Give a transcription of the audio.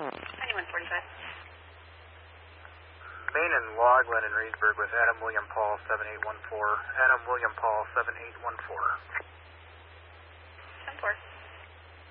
9145. Main and Logland in Reedsburg with Adam William Paul 7814. Adam William Paul 7814. 10-4.